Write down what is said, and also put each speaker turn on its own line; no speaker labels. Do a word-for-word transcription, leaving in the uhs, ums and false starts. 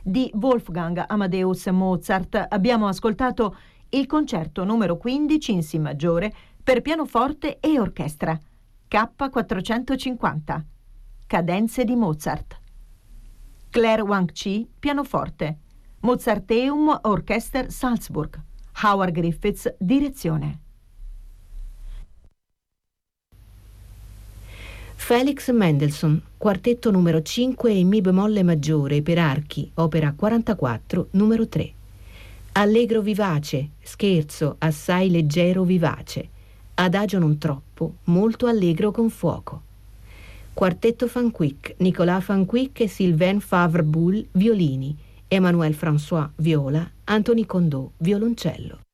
di Wolfgang Amadeus Mozart. Abbiamo ascoltato il concerto numero quindici in Si maggiore per pianoforte e orchestra, K quattrocentocinquanta, Cadenze di Mozart. Claire Wang-Chi, pianoforte, Mozarteum Orchester Salzburg, Howard Griffiths, direzione.
Felix Mendelssohn, quartetto numero cinque in Mi bemolle maggiore per archi, opera quarantaquattro, numero tre. Allegro vivace, scherzo, assai leggero vivace, adagio non troppo, molto allegro con fuoco. Quartetto Van Quick, Nicolas Van Quick e Sylvain Favre-Boule, violini, Emmanuel François, viola, Anthony Condot, violoncello.